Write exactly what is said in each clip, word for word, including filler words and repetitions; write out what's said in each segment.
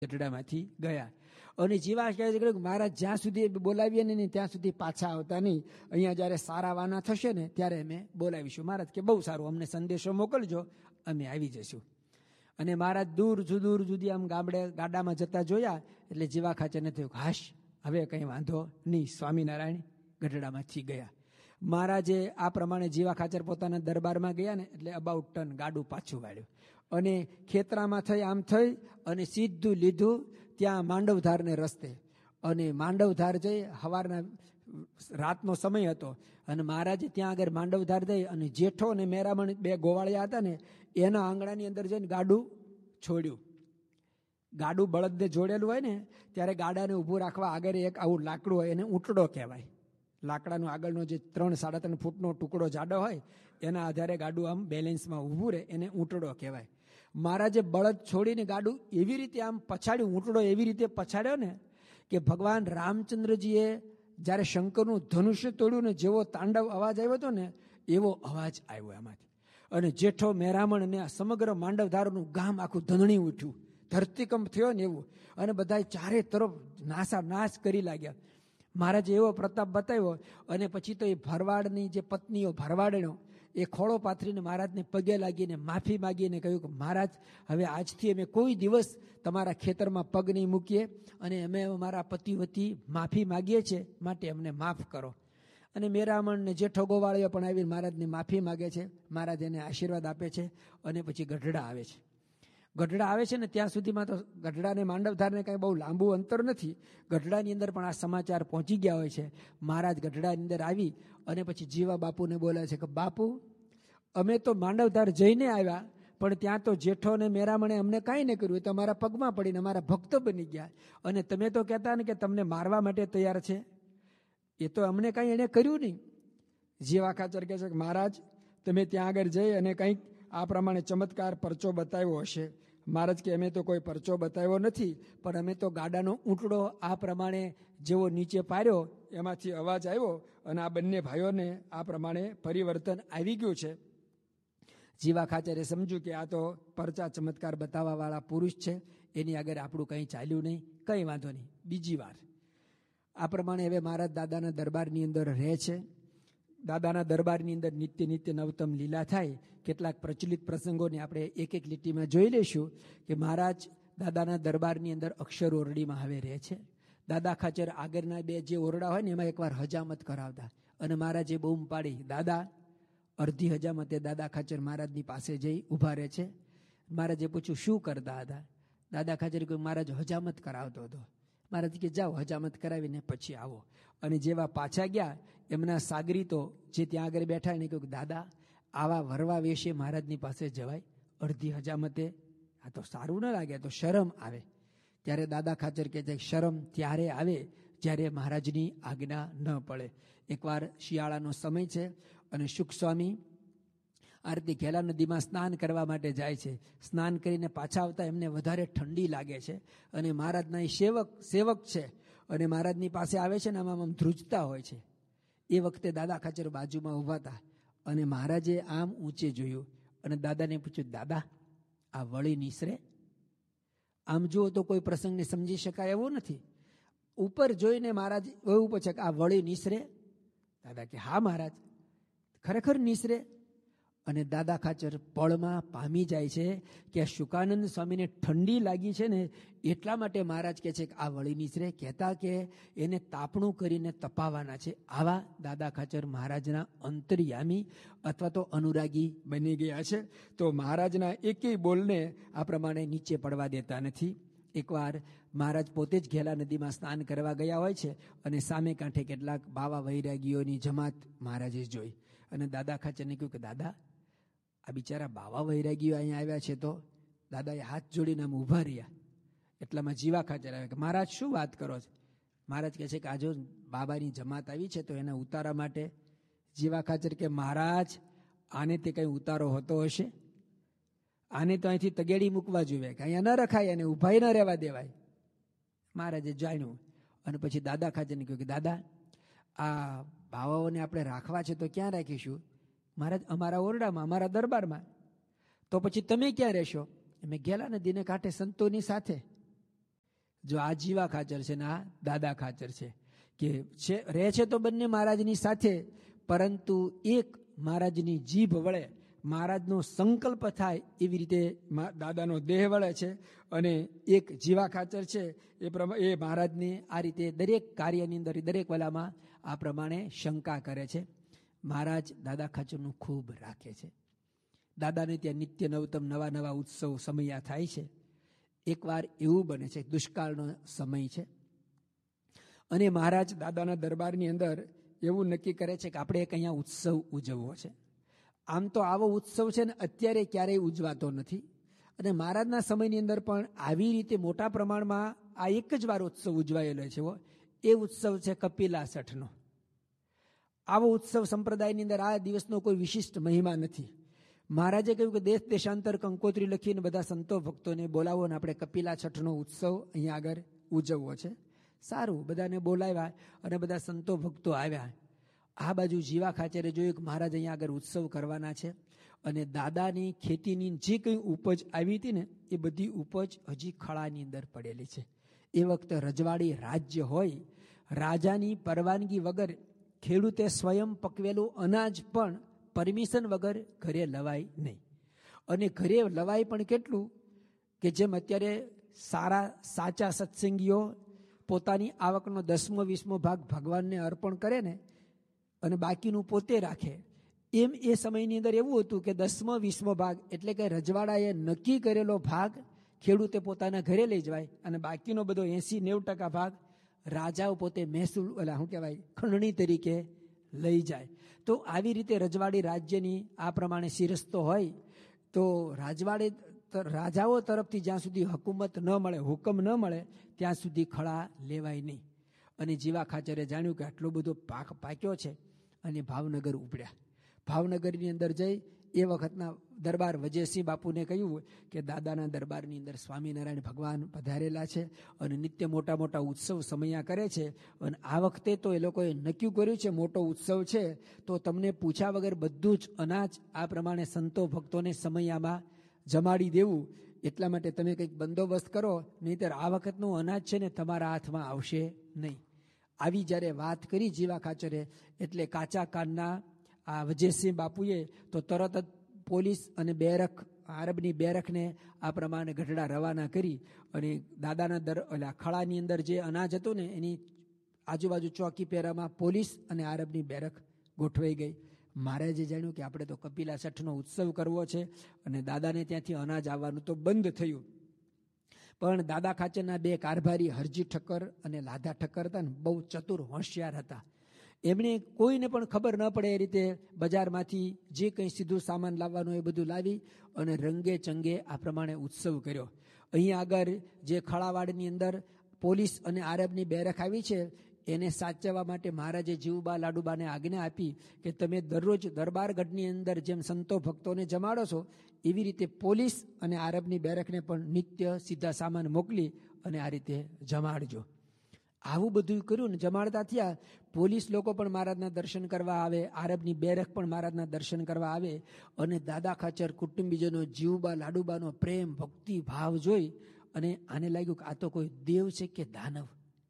ગઢડામાંથી ગયા. અને જીવા કહે છે કે મહારાજ જ્યાં સુધી બોલાવીએ ને ત્યાં સુધી પાછા આવતા નહીં. અહીંયા જ્યારે સારા વાના થશે ને ત્યારે અમે બોલાવીશું. મહારાજ કે બહુ સારું, અમને સંદેશો મોકલજો, અમે આવી જઈશું. અને મહારાજ દૂર દૂર સુધી આમ ગામડે ગાડામાં જતા જોયા એટલે જીવા ખાચરને થયું હાશ, હવે કંઈ વાંધો નહીં, સ્વામિનારાયણ ગઢડામાંથી ગયા. મહારાજે આ પ્રમાણે જીવા ખાચર પોતાના દરબારમાં ગયા ને એટલે અબાઉટ ટન ગાડું પાછું વાળ્યું અને ખેતરામાં થઈ આમ થઈ અને સીધું લીધું ત્યાં માંડવધારને રસ્તે. અને માંડવધાર જઈ સવારના રાતનો સમય હતો અને મહારાજે ત્યાં આગળ માંડવધાર જઈ અને જેઠો અને મેરામણ બે ગોવાળિયા હતા ને એના આંગણાની અંદર જઈને ગાડું છોડ્યું. ગાડું બળદને જોડેલું હોય ને ત્યારે ગાડાને ઊભું રાખવા આગળ એક આવું લાકડું હોય, એને ઊંટડો કહેવાય. લાકડાનો આગળનો જે ત્રણ સાડા ત્રણ ફૂટનો ટુકડો જાડો હોય એના આધારે ગાડું આમ બેલેન્સમાં ઊભું રહે, એને ઊંટડો કહેવાય. મહારાજે બળદ છોડીને ગાડું એવી રીતે આમ પછાડ્યું, ઊંટડો એવી રીતે પછાડ્યો ને કે ભગવાન રામચંદ્રજીએ જ્યારે શંકરનું ધનુષ્ય તોડ્યું ને જેવો તાંડવ અવાજ આવ્યો હતો ને એવો અવાજ આવ્યો એમાંથી. અને જેઠો મેરામણ અને સમગ્ર માંડવધારનું ગામ આખું ધણણી ઉઠ્યું, ધરતીકંપ થયો ને એવું. અને બધા ચારે તરફ નાસા નાશ કરી લાગ્યા. મહારાજે એવો પ્રતાપ બતાવ્યો. અને પછી તો એ ભરવાડની જે પત્નીઓ ભરવાડનો એ ખોળો પાથરીને મહારાજને પગે લાગીને માફી માગીને કહ્યું કે મહારાજ, હવે આજથી અમે કોઈ દિવસ તમારા ખેતરમાં પગ નહીં મૂકીએ અને અમે અમારા પતિ વતી માફી માગીએ છીએ, માટે અમને માફ કરો. અને મેરામણ ને જેઠો ગોવાળીઓ પણ આવીને મહારાજને માફી માગે છે. મહારાજ એને આશીર્વાદ આપે છે અને પછી ગઢડા આવે છે. ગઢડા આવે છે ને ત્યાં સુધીમાં તો ગઢડા અને માંડવધારને કાંઈ બહુ લાંબુ અંતર નથી. ગઢડાની અંદર પણ આ સમાચાર પહોંચી ગયા હોય છે. મહારાજ ગઢડાની અંદર આવી અને પછી જીવા બાપુને બોલે છે કે બાપુ, અમે તો માંડવધાર જઈને આવ્યા પણ ત્યાં તો જેઠો અને મેરામણે અમને કાંઈ નહીં કર્યું, એ તો અમારા પગમાં પડીને અમારા ભક્ત બની ગયા. અને તમે તો કહેતા ને કે તમને મારવા માટે તૈયાર છે, એ તો અમને કાંઈ એને કર્યું નહીં. જીવા ખાચર કહે છે કે મહારાજ, તમે ત્યાં આગળ જઈ અને કંઈક આ પ્રમાણે ચમત્કાર પરચો બતાવ્યો હશે. મહારાજ કે અમે તો કોઈ પરચો બતાવ્યો નથી, પણ અમે તો ગાડાનો ઊંટડો આ પ્રમાણે જેવો નીચે પાડ્યો એમાંથી અવાજ આવ્યો અને આ બંને ભાઈઓને આ પ્રમાણે પરિવર્તન આવી ગયું છે. જીવા ખાચરે સમજ્યું કે આ તો પરચા ચમત્કાર બતાવવા વાળા પુરુષ છે, એની આગળ આપણું કંઈ ચાલ્યું નહીં, કંઈ વાંધો નહીં, બીજી વાર. આ પ્રમાણે હવે મહારાજ દાદાના દરબારની અંદર રહે છે. દાદાના દરબારની અંદર નિત્ય નિત્ય નવતમ લીલા થાય. કેટલાક પ્રચલિત પ્રસંગોને આપણે એક એક લીટીમાં જોઈ લઈશું કે મહારાજ દાદાના દરબારની અંદર અક્ષર ઓરડીમાં હવે રહે છે. દાદા ખાચર આગળના બે જે ઓરડા હોય ને એમાં એકવાર હજામત કરાવતા અને મહારાજે બૂમ પાડી દાદા. અડધી હજામતે દાદા ખાચર મહારાજની પાસે જઈ ઊભા રહે છે. મહારાજે પૂછ્યું શું કરતા હતા? દાદા ખાચર કહ્યું મહારાજ હજામત કરાવતો હતો. મહારાજ કે જાઓ હજામત કરાવીને પછી આવો. અને જેવા પાછા ગયા એમના સાગરીતો જે ત્યાં આગળ બેઠા એને કહ્યું દાદા, આવા વરવા વેશે મહારાજની પાસે જવાય અડધી હજામતે? આ તો સારું ન લાગે, તો શરમ આવે. ત્યારે દાદા ખાચર કહે છે શરમ ત્યારે આવે જ્યારે મહારાજની આજ્ઞા ન પડે. એકવાર શિયાળાનો સમય છે અને શુક સ્વામી આ રીતે ઘેલા નદીમાં સ્નાન કરવા માટે જાય છે. સ્નાન કરીને પાછા આવતા એમને વધારે ઠંડી લાગે છે અને મહારાજના એ સેવક સેવક છે અને મહારાજની પાસે આવે છે ને આમ આમ ધ્રુજતા હોય છે. એ વખતે દાદા ખાચર બાજુમાં ઊભા હતા અને મહારાજે આમ ઊંચે જોયું અને દાદાને પૂછ્યું દાદા, આ વળી નિસરે? આમ જુઓ તો કોઈ પ્રસંગને સમજી શકાય એવો નથી. ઉપર જોઈને મહારાજ એવું પૂછે કે આ વળી નિસરે? દાદા કે હા મહારાજ, ખરેખર નિસરે. અને દાદા ખાચર પળમાં પામી જાય છે કે આ શુકાનંદ સ્વામીને ઠંડી લાગી છે ને એટલા માટે મહારાજ કહે છે કે આ વળી નિસરે, કહેતા કે એને તાપણું કરીને તપાવવાના છે. આવા દાદા ખાચર મહારાજના અંતર્યામી અથવા તો અનુરાગી બની ગયા છે. તો મહારાજના એકેય બોલને આ પ્રમાણે નીચે પડવા દેતા નથી. એકવાર મહારાજ પોતે જ ઘેલા નદીમાં સ્નાન કરવા ગયા હોય છે અને સામે કાંઠે કેટલાક બાવા વૈરાગીઓની જમાત મહારાજે જોઈ અને દાદા ખાચરને કહ્યું કે દાદા, આ બિચારા બાવા વૈરાગીઓ અહીંયા આવ્યા છે. તો દાદાએ હાથ જોડીને આમ ઊભા રહ્યા. એટલામાં જીવા ખાચર આવ્યા કે મહારાજ શું વાત કરો છો? મહારાજ કહે છે કે આ જો બાબાની જમાત આવી છે તો એના ઉતારા માટે. જીવા ખાચર કે મહારાજ, આને તે કંઈ ઉતારો હોતો હશે? આને તો અહીંથી તગેડી મૂકવા જોઈએ કે અહીંયા ન રખાય, અને ઊભા ન રહેવા દેવાય. મહારાજે જાણ્યું અને પછી દાદા ખાચરને કહ્યું કે દાદા, આ બાવાઓને આપણે રાખવા છે તો ક્યાં રાખીશું? મહારાજ અમારા ઓરડામાં, અમારા દરબારમાં. તો પછી તમે ક્યાં રહેશો? અમે ઘેલા નદીને કાંઠે સંતોની સાથે. જો આ જીવા ખાચર છે ને આ દાદા ખાચર છે, કે છે રહે છે તો બંને મહારાજની સાથે, પરંતુ એક મહારાજની જીભ વળે, મહારાજનો સંકલ્પ થાય એવી રીતે દાદાનો દેહ વળે છે, અને એક જીવા ખાચર છે એ પ્રમાણે એ મહારાજને આ રીતે દરેક કાર્યની અંદર દરેક વેલામાં આ પ્રમાણે શંકા કરે છે. મહારાજ દાદા ખાચરનું ખૂબ રાખે છે. દાદાને ત્યાં નિત્ય નવતમ નવા નવા ઉત્સવ સમયા થાય છે. એકવાર એવું બને છે, દુષ્કાળનો સમય છે અને મહારાજ દાદાના દરબારની અંદર એવું નક્કી કરે છે કે આપણે એક અહીંયા ઉત્સવ ઉજવવો છે. આમ તો આવો ઉત્સવ છે ને અત્યારે ક્યારેય ઉજવાતો નથી, અને મહારાજના સમયની અંદર પણ આવી રીતે મોટા પ્રમાણમાં આ એક જ વાર ઉત્સવ ઉજવાયેલો છે. એ ઉત્સવ છે કપિલા છઠનો. આવો ઉત્સવ સંપ્રદાયની અંદર આ દિવસનો કોઈ વિશિષ્ટ મહિમા નથી. મહારાજે કહ્યું કે દેશ દેશાંતર કંકોત્રી લખીને બધા સંતો ભક્તોને બોલાવો અને આપણે કપિલા છઠનો ઉત્સવ અહીંયા આગળ ઉજવવો છે. સારું, બધાને બોલાવ્યા અને બધા સંતો ભક્તો આવ્યા. આ બાજુ જીવા ખાચરે જોયું કે મહારાજ અહીંયા આગળ ઉત્સવ કરવાના છે, અને દાદાની ખેતીની જે કંઈ ઉપજ આવી હતી ને એ બધી ઉપજ હજી ખળાની અંદર પડેલી છે. એ વખતે રજવાડી રાજ્ય હોય, રાજાની પરવાનગી વગર ખેડૂતે સ્વયં પકવેલું અનાજ પણ પરમિશન વગર ઘરે લવાય નહીં. અને ઘરે લવાય પણ કેટલું કે જેમ અત્યારે સારા સાચા સત્સંગીઓ પોતાની આવકનો દસમો વીસમો ભાગ ભગવાનને અર્પણ કરે ને અને બાકીનું પોતે રાખે, એમ એ સમયની અંદર એવું હતું કે દસમો વીસમો ભાગ એટલે કે રજવાડાએ નક્કી કરેલો ભાગ ખેડૂતે પોતાના ઘરે લઈ જવાય, અને બાકીનો બધો એસી નેવું ટકા ભાગ રાજાઓ પોતે મહેસૂલ એટલે શું કહેવાય ખંડણી તરીકે લઈ જાય. તો આવી રીતે રજવાડી રાજ્યની આ પ્રમાણે શિરસ્તો હોય તો રાજવાડી રાજાઓ તરફથી જ્યાં સુધી હુકુમત ન મળે, હુકમ ન મળે ત્યાં સુધી ખળા લેવાય નહીં. અને જીવા ખાચરે જાણ્યું કે આટલો બધો પાક પાક્યો છે અને ભાવનગર ઉપડ્યા. ભાવનગરની અંદર જઈ એ વખતના દરબાર વજયસિંહ બાપુને કહ્યું કે દાદાના દરબારની અંદર સ્વામિનારાયણ ભગવાન પધારેલા છે અને નિત્ય મોટા મોટા ઉત્સવ સમયા કરે છે, અને આ વખતે તો એ લોકોએ નક્કી કર્યું છે મોટો ઉત્સવ છે, તો તમને પૂછ્યા વગર બધું જ અનાજ આ પ્રમાણે સંતો ભક્તોને સમયામાં જમાડી દેવું, એટલા માટે તમે કંઈક બંદોબસ્ત કરો, નહીંતર આ વખતનું અનાજ છે ને તમારા હાથમાં આવશે નહીં. આવી જ્યારે વાત કરી જીવા ખાચરે એટલે કાચા કાનના આ વજયસિંહ બાપુએ તો તરત જ પોલીસ અને બેરક આરબની બેરકને આ પ્રમાણે ગઢડા રવાના કરી, અને દાદાના દર એટલે ખળાની અંદર જે અનાજ હતું ને એની આજુબાજુ ચોકી પેરામાં પોલીસ અને આરબની બેરક ગોઠવાઈ ગઈ. મહારાજે જાણ્યું કે આપણે તો કપિલા છઠનો ઉત્સવ કરવો છે, અને દાદાને ત્યાંથી અનાજ આવવાનું તો બંધ થયું. પણ દાદા ખાચરના બે કારભારી હરજી ઠક્કર અને લાધા ઠક્કર હતા ને બહુ ચતુર હોશિયાર હતા. એમણે કોઈને પણ ખબર ન પડે એ રીતે બજારમાંથી જે કંઈ સીધું સામાન લાવવાનું એ બધું લાવી અને રંગે ચંગે આ પ્રમાણે ઉત્સવ કર્યો. અહીંયા આગળ જે ખળાવાડની અંદર પોલીસ અને આરબની બેરક આવી છે એને સાચવવા માટે મહારાજે જીવબા લાડુબાને આજ્ઞા આપી કે તમે દરરોજ દરબારગઢની અંદર જેમ સંતો ભક્તોને જમાડો છો એવી રીતે પોલીસ અને આરબની બેરકને પણ નિત્ય સીધા સામાન મોકલી અને આ રીતે જમાડજો. આવું બધું કર્યું ને જમાડતા થયા. પોલીસ લોકો પણ મહારાજના દર્શન કરવા આવે, આરબની બેરક પણ મહારાજના દર્શન કરવા આવે, અને દાદા ખાચર કુટુંબીજનો જીવબા લાડુબાનો પ્રેમ ભક્તિ ભાવ જોઈ અને આને લાગ્યું કે આ તો કોઈ દેવ છે કે દાનવ,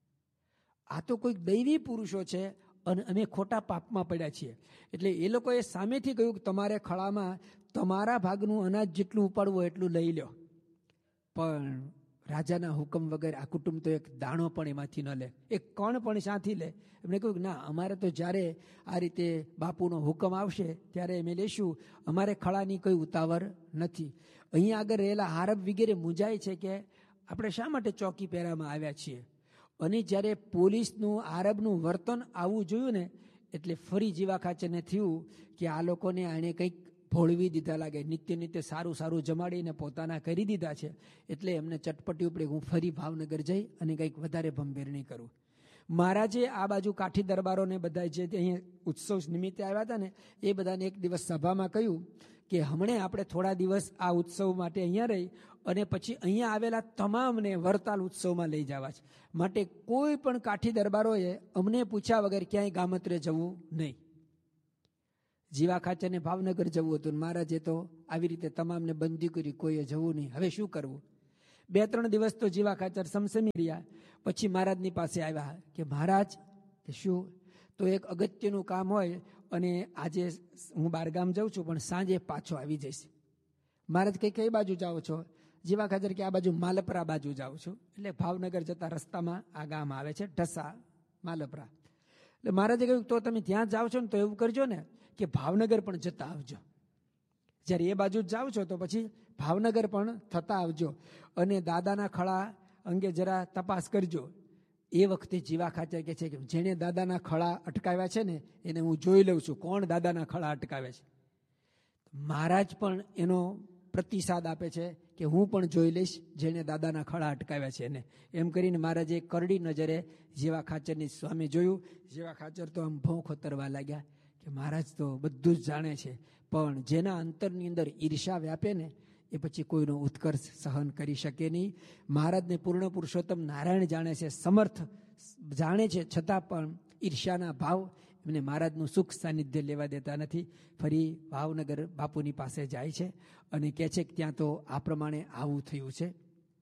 આ તો કોઈક દૈવી પુરુષો છે અને અમે ખોટા પાપમાં પડ્યા છીએ. એટલે એ લોકોએ સામેથી કહ્યું કે તમારે ખળામાં તમારા ભાગનું અનાજ જેટલું ઉપાડવું એટલું લઈ લો, પણ રાજાના હુકમ વગર આ કુટુંબ તો એક દાણો પણ એમાંથી ન લે, એક કણ પણ શાંથી લે. એમણે કહ્યું કે ના, અમારે તો જ્યારે આ રીતે બાપુનો હુકમ આવશે ત્યારે અમે લેશું, અમારે ખળાની કોઈ ઉતાવળ નથી. અહીંયા આગળ રહેલા આરબ વગેરે મૂંઝાય છે કે આપણે શા માટે ચોકી પહેરામાં આવ્યા છીએ. અને જ્યારે પોલીસનું આરબનું વર્તન આવું જોયું ને એટલે ફરી જીવા ખાચરને થયું કે આ લોકોને આણે કંઈક ભોળવી દીધા લાગે, નિત્ય નિત્ય સારું સારું જમાડીને પોતાના કરી દીધા છે, એટલે એમને ચટપટી ઉપડે હું ફરી ભાવનગર જઈ અને કંઈક વધારે ભંભેરણી કરું. મહારાજે આ બાજુ કાઠી દરબારોને બધા જે અહીંયા ઉત્સવ નિમિત્તે આવ્યા હતા ને એ બધાને એક દિવસ સભામાં કહ્યું કે હમણે આપણે થોડા દિવસ આ ઉત્સવ માટે અહીંયા રહી અને પછી અહીંયા આવેલા તમામને વરતાલ ઉત્સવમાં લઈ જવા છે, માટે કોઈ પણ કાઠી દરબારોએ અમને પૂછ્યા વગર ક્યાંય ગામત્રે જવું નહીં. જીવા ખાચરને ભાવનગર જવું હતું, મહારાજે તો આવી રીતે તમામને બંધી કરી, કોઈએ જવું નહીં. હવે શું કરવું? બે ત્રણ દિવસ તો જીવા ખાચર સમસમી રહ્યા. પછી મહારાજની પાસે આવ્યા કે મહારાજ કે શું? તો એક અગત્યનું કામ હોય અને આજે હું બહારગામ જાઉં છું પણ સાંજે પાછો આવી જઈશ. મહારાજ કઈ કઈ બાજુ જાઓ છો? જીવા ખાચર કે આ બાજુ માલપરા બાજુ જાઉં છું. એટલે ભાવનગર જતા રસ્તામાં આ ગામ આવે છે, ઢસા માલપરા. એટલે મહારાજે કહ્યું તો તમે ત્યાં જાઓ છો ને તો એવું કરજો ને કે ભાવનગર પણ જતા આવજો. જ્યારે એ બાજુ જાઓ છો તો પછી ભાવનગર પણ થતા આવજો અને દાદાના ખળા અંગે જરા તપાસ કરજો. એ વખતે જીવા ખાચર કે છે કે જેણે દાદાના ખળા અટકાવ્યા છે ને એને હું જોઈ લઉં છું કોણ દાદાના ખળા અટકાવે છે. મહારાજ પણ એનો પ્રતિસાદ આપે છે કે હું પણ જોઈ લઈશ જેણે દાદાના ખળા અટકાવ્યા છે એને. એમ કરીને મહારાજે કરડી નજરે જીવા ખાચરની સામે જોયું. જીવા ખાચર તો આમ ભોં ખોતરવા લાગ્યા કે મહારાજ તો બધું જ જાણે છે, પણ જેના અંતરની અંદર ઈર્ષા વ્યાપે ને એ પછી કોઈનો ઉત્કર્ષ સહન કરી શકે નહીં. મહારાજને પૂર્ણ પુરુષોત્તમ નારાયણ જાણે છે, સમર્થ જાણે છે, છતાં પણ ઈર્ષાના ભાવ એમને મહારાજનું સુખ સાનિધ્ય લેવા દેતા નથી. ફરી ભાવનગર બાપુની પાસે જાય છે અને કહે છે કે ત્યાં તો આ પ્રમાણે આવું થયું છે.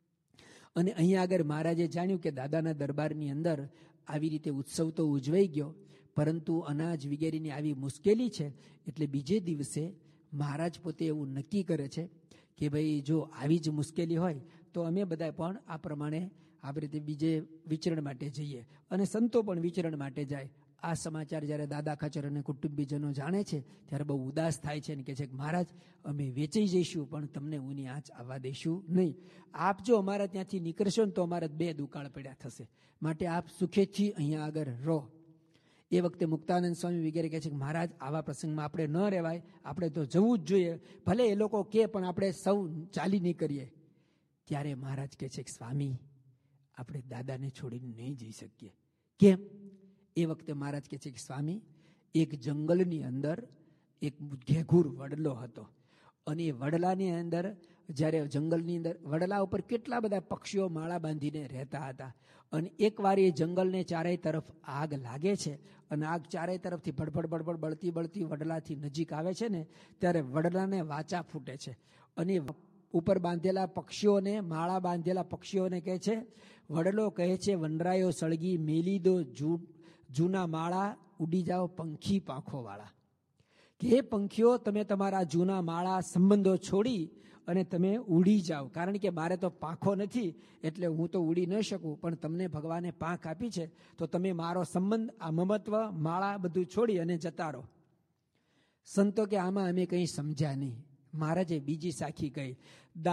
અને અહીંયા આગળ મહારાજે જાણ્યું કે દાદાના દરબારની અંદર આવી રીતે ઉત્સવ તો ઉજવાઈ ગયો, પરંતુ અનાજ વગેરેની આવી મુશ્કેલી છે. એટલે બીજે દિવસે મહારાજ પોતે એવું નક્કી કરે છે કે ભાઈ જો આવી જ મુશ્કેલી હોય તો અમે બધા પણ આ પ્રમાણે આવી રીતે બીજે વિચરણ માટે જઈએ. અને સંતો પણ વિચરણ માટે જાય. આ સમાચાર જ્યારે દાદા ખાચર અને કુટુંબીજનો જાણે છે ત્યારે બહુ ઉદાસ થાય છે અને કહે છે કે મહારાજ અમે વેચાઈ જઈશું પણ તમને ઊની આંચ આવવા દઈશું નહીં. આપ જો અમારા ત્યાંથી નીકળશો ને તો અમારા બે દુકાળ પડ્યા થશે, માટે આપ સુખેથી અહીંયા આગળ રહો. એ વખતે મુક્તાનંદ સ્વામી વગેરે કહે છે કે મહારાજ આવા પ્રસંગમાં આપણે ન રહેવાય, આપણે તો જવું જ જોઈએ, ભલે એ લોકો કહે પણ આપણે સૌ ચાલી નીકળીએ. ત્યારે મહારાજ કહે છે કે સ્વામી આપણે દાદાને છોડીને નહીં જઈ શકીએ. કેમ? એ વખતે મહારાજ કહે છે કે સ્વામી એક જંગલની અંદર એક ઘેઘૂર વડલો હતો અને એ વડલાની અંદર જ્યારે જંગલની અંદર વડલા ઉપર કેટલા બધા પક્ષીઓ માળા બાંધીને રહેતા હતા. અને એકવાર એ જંગલને ચારેય તરફ આગ લાગે છે અને આગ ચારેય તરફથી ભડભડ ભડભડ બળતી બળતી વડલાથી નજીક આવે છે ને ત્યારે વડલાને વાચા ફૂટે છે અને ઉપર બાંધેલા પક્ષીઓને માળા બાંધેલા પક્ષીઓને કહે છે, વડલો કહે છે વનરાયો સળગી મેલી દો જૂના માળા, ઉડી જાઓ પંખી પાંખો વાળા. કે હે પંખીઓ તમે તમારા જૂના માળા સંબંધો છોડી અને તમે ઉડી જાઓ, કારણ કે મારે તો પાંખો નથી એટલે હું તો ઉડી ન શકું, પણ તમને ભગવાને પાંખ આપી છે તો તમે મારો સંબંધ આ મમત્વ માળા બધું છોડી અને જતા રહો. સંતો કે આમાં અમે કંઈ સમજ્યા નહીં. મહારાજે બીજી સાખી કહી.